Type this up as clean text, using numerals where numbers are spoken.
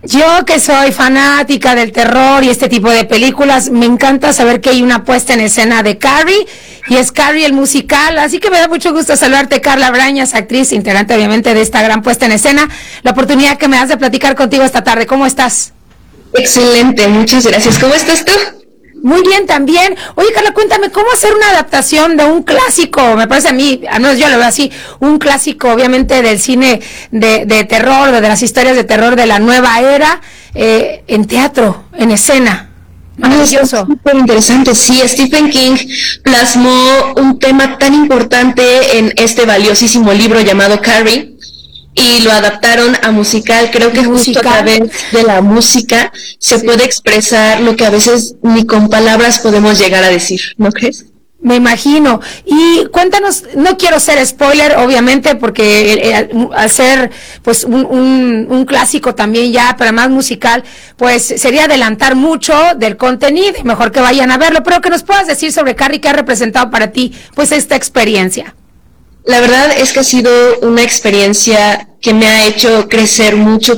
Yo que soy fanática del terror y este tipo de películas, me encanta saber que hay una puesta en escena de Carrie, y es Carrie el musical, así que me da mucho gusto saludarte, Carla Brañas, actriz, integrante obviamente de esta gran puesta en escena, la oportunidad que me das de platicar contigo esta tarde. ¿Cómo estás? Excelente, muchas gracias. ¿Cómo estás tú? Muy bien también. Oye, Carla, cuéntame, ¿cómo hacer una adaptación de un clásico? Me parece a mí, al menos yo lo veo así, un clásico obviamente del cine de terror, de las historias de terror de la nueva era, en teatro, en escena. Maravilloso. Súper interesante, sí, Stephen King plasmó un tema tan importante en este valiosísimo libro llamado Carrie, y lo adaptaron a musical. Creo que justo a través de la música se puede expresar lo que a veces ni con palabras podemos llegar a decir, ¿no crees? Me imagino. Y cuéntanos, no quiero ser spoiler, obviamente, porque al ser pues un clásico también ya, pero más musical, pues sería adelantar mucho del contenido, mejor que vayan a verlo, pero que nos puedas decir sobre Carrie, ¿qué ha representado para ti pues esta experiencia? La verdad es que ha sido una experiencia que me ha hecho crecer mucho